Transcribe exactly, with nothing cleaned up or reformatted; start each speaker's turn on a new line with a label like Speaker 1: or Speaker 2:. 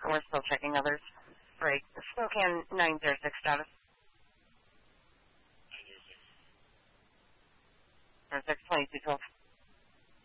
Speaker 1: We're still checking others. Right. Spokane nine zero six status. nine zero six, twenty-two twelve.